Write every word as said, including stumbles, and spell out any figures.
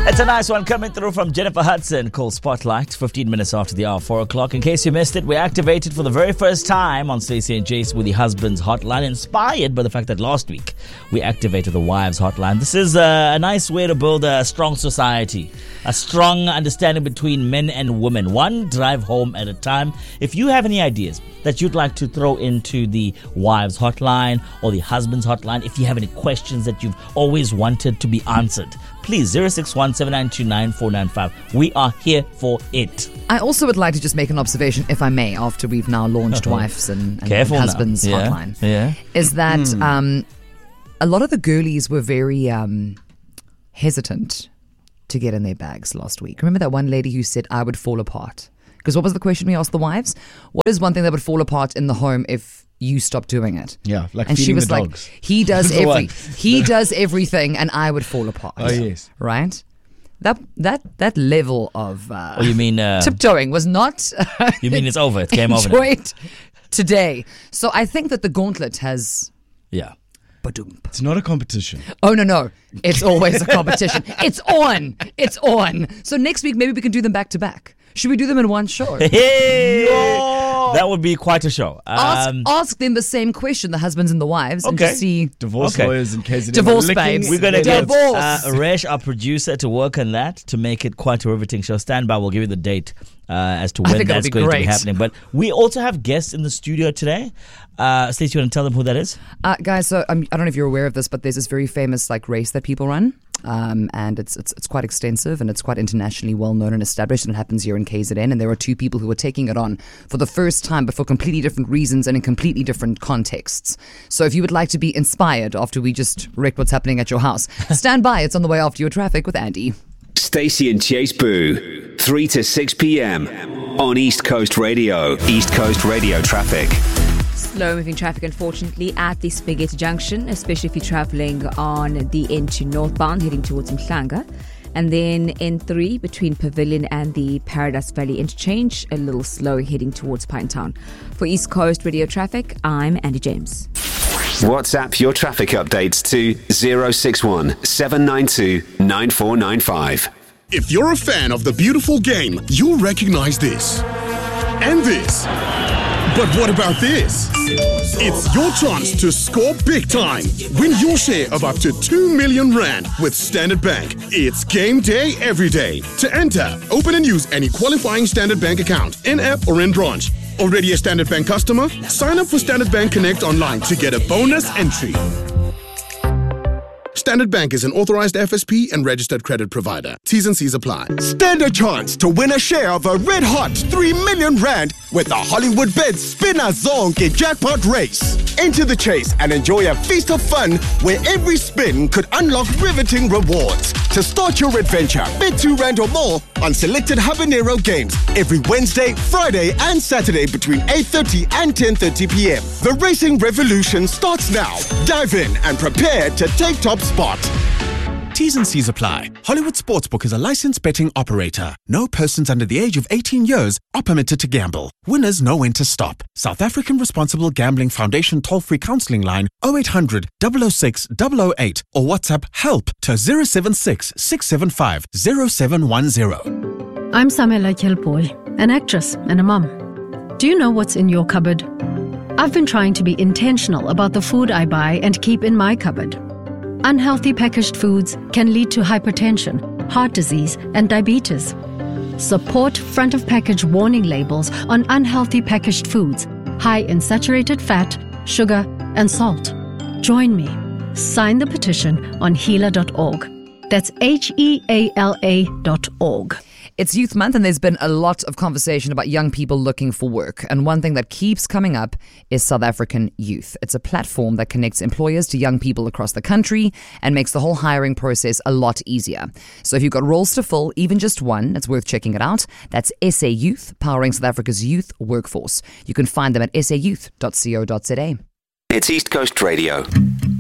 It's a nice one coming through from Jennifer Hudson called Spotlight, fifteen minutes after the hour, four o'clock. In case you missed it, we activated for the very first time on Stacey and Jace with the husband's hotline, inspired by the fact that last week we activated the wives hotline. This is a, a nice way to build a strong society, a strong understanding between men and women, one drive home at a time. If you have any ideas that you'd like to throw into the wives hotline or the husband's hotline, if you have any questions that you've always wanted to be answered, please, zero six one, seven nine two, nine four nine five. We are here for it. I also would like to just make an observation, if I may, after we've now launched uh-huh. wives and, and, and husbands yeah. hotline. Yeah. Is that mm. um, a lot of the girlies were very um, hesitant to get in their bags last week. Remember that one lady who said, I would fall apart? Because what was the question we asked the wives? What is one thing that would fall apart in the home if you stop doing it? Yeah, like and feeding she was the like, dogs. he does every, he does everything, and I would fall apart. Oh yes, right. That that that level of uh, oh, you mean uh, tiptoeing was not. You mean it's over? It came over. Enjoyed today. So I think that the gauntlet has. Yeah. Ba-doom. It's not a competition. Oh no no! It's always a competition. It's on. It's on. So next week maybe we can do them back to back. Should we do them in one show? Hey, no! That would be quite a show. Ask, Um, ask them the same question, the husbands and the wives, and Okay. just see. Divorce Okay. lawyers in K Z N. Divorce Licking babes. We're going to their get lips. Divorce. uh, Resh, our producer, to work on that to make it quite a riveting show. Stand by. We'll give you the date uh, as to I when think it'll that's be going to be great. happening. But we also have guests in the studio today. Uh, Stacey, you want to tell them who that is? Uh, guys, so um, I don't know if you're aware of this, but there's this very famous like race that people run. Um, and it's, it's it's quite extensive and it's quite internationally well known and established, and it happens here in K Z N. And there are two people who are taking it on for the first time, but for completely different reasons and in completely different contexts. So if you would like to be inspired after we just wreck what's happening at your house, stand by. It's on the way after your traffic with Andy. Stacey and Chase Boo, three to six p.m. on East Coast Radio. East Coast Radio traffic. Slow-moving traffic, unfortunately, at the Spaghetti Junction, especially if you're travelling on the N two northbound, heading towards Mhlanga. And then N three between Pavilion and the Paradise Valley interchange, a little slow heading towards Pinetown. For East Coast Radio traffic, I'm Andy James. WhatsApp your traffic updates to zero six one, seven nine two, nine four nine five. If you're a fan of the beautiful game, you'll recognize this. And this. But what about this? It's your chance to score big time. Win your share of up to two million rand with Standard Bank. It's game day every day. To enter, open and use any qualifying Standard Bank account, in-app or in branch. Already a Standard Bank customer? Sign up for Standard Bank Connect online to get a bonus entry. Standard Bank is an authorized F S P and registered credit provider. T's and C's apply. Stand a chance to win a share of a red hot three million rand with the Hollywood Bet Spinner Zonke jackpot race. Enter the chase and enjoy a feast of fun where every spin could unlock riveting rewards. To start your adventure, bet two rand or more on selected Habanero games every Wednesday, Friday and Saturday between eight thirty and ten thirty p.m. The racing revolution starts now. Dive in and prepare to take top spot. T's and C's apply. Hollywood Sportsbook is a licensed betting operator. No persons under the age of eighteen years are permitted to gamble. Winners know when to stop. South African Responsible Gambling Foundation toll-free counselling line oh eight hundred, double oh six, double oh eight or WhatsApp HELP to zero seven six, six seven five, zero seven one zero. I'm Samela Kelpoy, an actress and a mum. Do you know what's in your cupboard? I've been trying to be intentional about the food I buy and keep in my cupboard. Unhealthy packaged foods can lead to hypertension, heart disease, and diabetes. Support front of package warning labels on unhealthy packaged foods, high in saturated fat, sugar, and salt. Join me. Sign the petition on heala dot org. That's H E A L A dot org. It's Youth Month and there's been a lot of conversation about young people looking for work. And one thing that keeps coming up is South African Youth. It's a platform that connects employers to young people across the country and makes the whole hiring process a lot easier. So if you've got roles to fill, even just one, it's worth checking it out. That's S A Youth, powering South Africa's youth workforce. You can find them at s a youth dot co dot za. It's East Coast Radio.